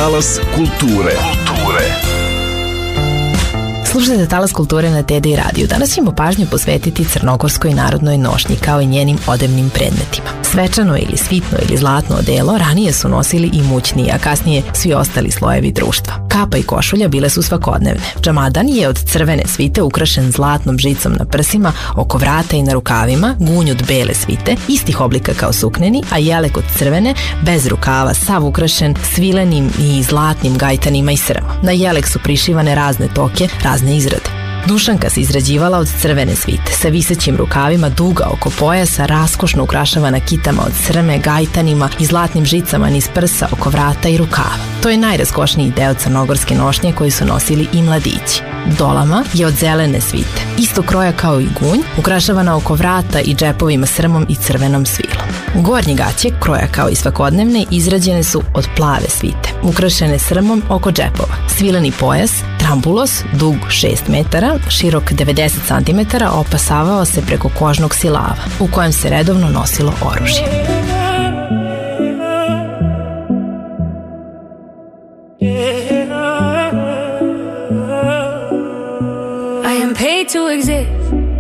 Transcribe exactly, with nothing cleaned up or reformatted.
Talas kulture. Kulture. Slušajte Talas kulture na T D I radiju. Danas ćemo pažnju posvetiti crnogorskoj narodnoj nošnji kao i njenim odevnim predmetima. Svečano ili svitno ili zlatno odelo ranije su nosili i mućniji, a kasnije svi ostali slojevi društva. Kapa i košulja bile su svakodnevne. Džamadan je od crvene svite ukrašen zlatnom žicom na prsima, oko vrata i na rukavima, gunj od bele svite, istih oblika kao sukneni, a jelek od crvene, bez rukava, sav ukrašen svilenim i zlatnim gajtanima i srmom. Na jelek su prišivane razne toke, razne izrade. Dušanka se izrađivala od crvene svite, sa visećim rukavima, duga oko pojasa, raskošno ukrašavana kitama od srme, gajtanima i zlatnim žicama niz prsa, oko vrata i rukava. To je najraskošniji deo crnogorske nošnje koji su nosili i mladići. Dolama je od zelene svite, isto kroja kao i gunj, ukrašavana oko vrata i džepovima srmom i crvenom svilom. Gornje gaće, kroja kao i svakodnevne, izrađene su od plave svite, ukrašene srmom oko džepova. Svileni pojas, trambulos, dug šest metara, širok devedeset centimetara, opasavao se preko kožnog silava, u kojem se redovno nosilo oružje. I am paid to exist.